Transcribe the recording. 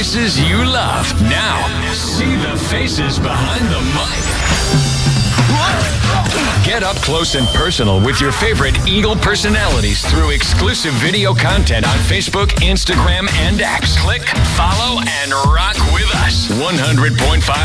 voices you love. Now, see the faces behind the mic. Get up close and personal with your favorite Eagle personalities through exclusive video content on Facebook, Instagram, and X. Click, follow, and rock with us. 100.5